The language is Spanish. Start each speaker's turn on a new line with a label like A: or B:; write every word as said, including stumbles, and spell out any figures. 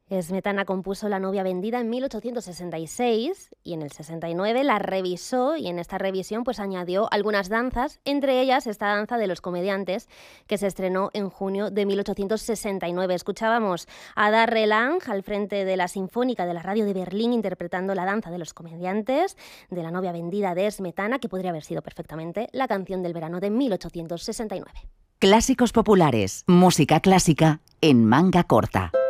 A: Smetana compuso La novia vendida en mil ochocientos sesenta y seis y en el sesenta y nueve la revisó y en esta revisión pues añadió algunas danzas, entre ellas esta danza de los comediantes que se estrenó en junio de mil ochocientos sesenta y nueve. Escuchábamos a Darre Lang al frente de la Sinfónica de la Radio de Berlín interpretando la danza de los comediantes de La novia vendida de Smetana, que podría haber sido perfectamente la canción del verano de mil ochocientos sesenta y nueve.
B: Clásicos populares, música clásica en manga corta.